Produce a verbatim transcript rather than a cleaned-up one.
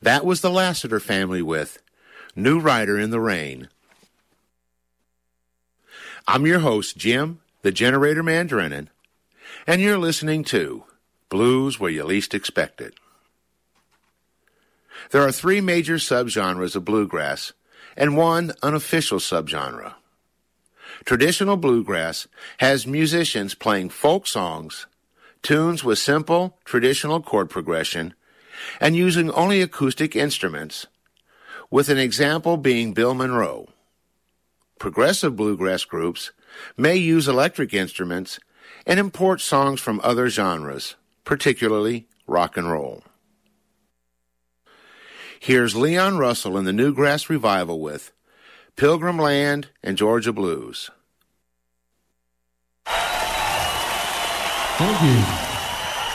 That was the Lassiter family with New Rider in the Rain. I'm your host, Jim, the Generator Man Drennan, and you're listening to Blues Where You Least Expect It. There are three major subgenres of bluegrass and one unofficial subgenre. Traditional bluegrass has musicians playing folk songs, tunes with simple, traditional chord progression, and using only acoustic instruments, with an example being Bill Monroe. Progressive bluegrass groups may use electric instruments and import songs from other genres, particularly rock and roll. Here's Leon Russell in the Newgrass Revival with Pilgrim Land and Georgia Blues. Thank you.